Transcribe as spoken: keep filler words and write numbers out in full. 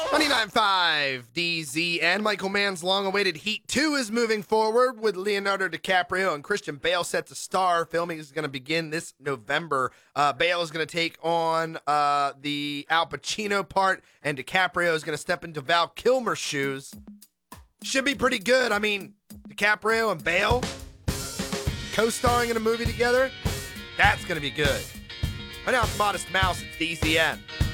ninety-nine point five D Z and Michael Mann's long-awaited Heat two is moving forward with Leonardo DiCaprio and Christian Bale set to star. Filming is going to begin this November. Uh, Bale is going to take on uh, the Al Pacino part, and DiCaprio is going to step into Val Kilmer's shoes. Should be pretty good. I mean, DiCaprio and Bale co-starring in a movie together, that's going to be good. My name's Modest Mouse, it's D Z N.